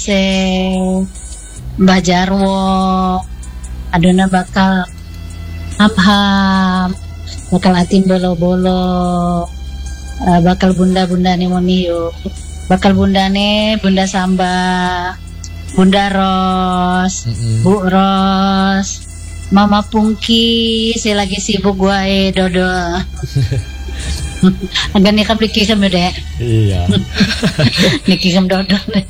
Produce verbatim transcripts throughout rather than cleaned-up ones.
se Mbah Jarwo, adona bakal ham-ham, bakal atin bolo-bolo, uh, bakal bunda-bunda nih monio, bakal bundane Bunda Samba, Bunda Ros, mm-hmm. Bu Ros, Mama Pungki, saya lagi sibuk gue dodo. Agak nih kan beli kami deh. Iya. Niki kam dodo deh.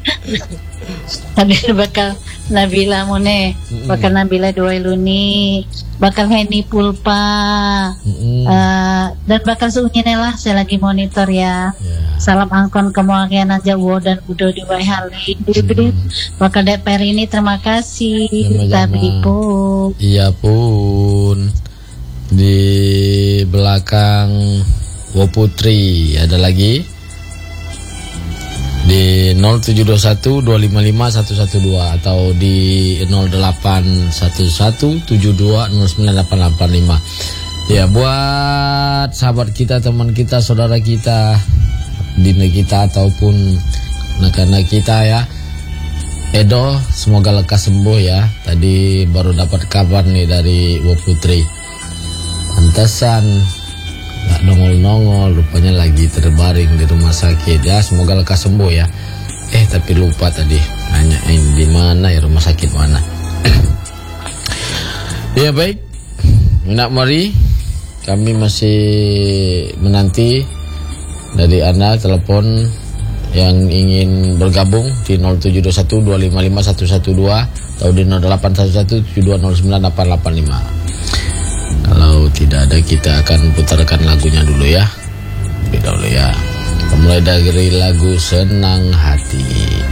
Tadi bakal Nabila Mune, mm-hmm. bakal Nabila Doailuni, bakal Henny Pulpa, mm-hmm. uh, dan bakal suunya lah. Saya lagi monitor ya. Yeah. Salam angkon kemuakian aja wo dan Udo di Waihali. Mm-hmm. Bakal D P R ini terima kasih. Tapi pun. Iya pun. Di belakang Wo Putri ada lagi di nol tujuh dua satu dua lima lima satu satu dua atau di nol delapan satu satu tujuh dua nol sembilan delapan delapan lima. Ya, buat sahabat kita, teman kita, saudara kita, dina kita ataupun anak-anak kita ya, Edo, semoga lekas sembuh ya. Tadi baru dapat kabar nih dari Wo Putri, pantesan nggak nongol-nongol, rupanya lagi terbaring di rumah sakit ya. Semoga lekas sembuh ya. Eh tapi lupa tadi nanyain di mana ya, rumah sakit mana. Ya baik, Nak mari kami masih menanti dari Anda telepon yang ingin bergabung di nol tujuh dua satu dua lima lima satu satu dua atau di nol delapan satu satu tujuh dua nol sembilan delapan delapan lima. Kalau tidak ada, kita akan putarkan lagunya dulu ya. Dulu ya. Mulai dari lagu Senang Hati.